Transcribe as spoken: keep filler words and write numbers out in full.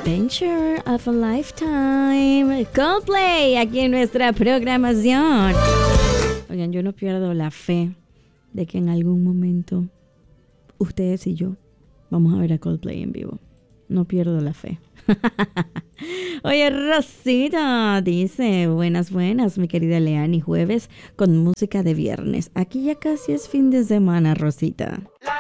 Adventure of a Lifetime. Coldplay aquí en nuestra programación. Oigan, yo no pierdo la fe de que en algún momento ustedes y yo vamos a ver a Coldplay en vivo. No pierdo la fe. Oye, Rosita dice, buenas, buenas, mi querida Leani, jueves con música de viernes. Aquí ya casi es fin de semana, Rosita. La